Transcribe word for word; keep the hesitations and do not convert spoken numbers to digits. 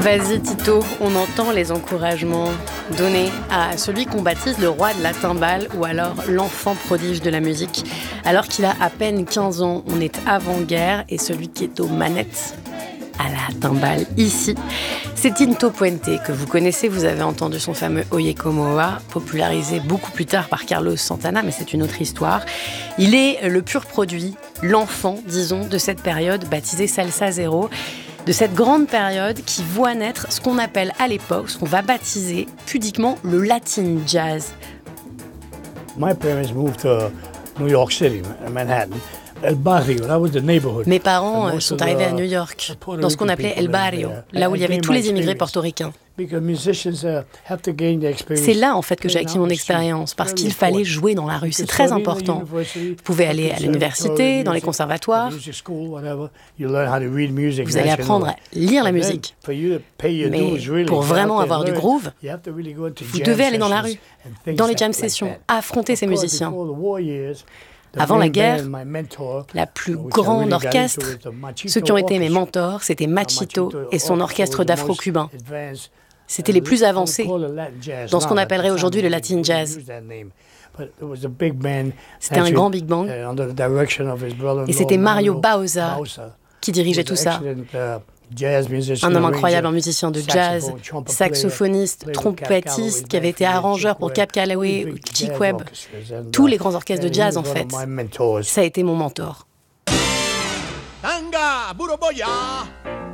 Vas-y Tito, on entend les encouragements donnés à celui qu'on baptise le roi de la timbale ou alors l'enfant prodige de la musique. Alors qu'il a à peine quinze ans, on est avant-guerre et celui qui est aux manettes à la timbale ici, c'est Tinto Puente que vous connaissez, vous avez entendu son fameux Oye Como Va, popularisé beaucoup plus tard par Carlos Santana, mais c'est une autre histoire. Il est le pur produit, l'enfant, disons, de cette période baptisée Salsa Zero, de cette grande période qui voit naître ce qu'on appelle à l'époque, ce qu'on va baptiser pudiquement le Latin Jazz. My parents moved to New York City, Manhattan. El Barrio, that was the neighborhood. Mes parents sont arrivés à New York, dans ce qu'on appelait El Barrio, là où il y avait tous les immigrés portoricains. C'est là, en fait, que j'ai acquis mon expérience, parce qu'il fallait jouer dans la rue, c'est très important. Vous pouvez aller à l'université, dans les conservatoires, vous allez apprendre à lire la musique. Mais pour vraiment avoir du groove, vous devez aller dans la rue, dans les jam sessions, affronter ces musiciens. Avant la guerre, la plus grande orchestre, ceux qui ont été mes mentors, c'était Machito et son orchestre d'afro-cubains. C'était les plus avancés dans ce qu'on appellerait aujourd'hui le Latin Jazz. C'était un grand big band et c'était Mario Bauza qui dirigeait tout ça. Un homme incroyable, un musicien de jazz, saxophoniste, trompettiste, qui avait été arrangeur pour Cab Calloway ou Chick Webb. Tous les grands orchestres de jazz, en fait. Ça a été mon mentor. Tanga,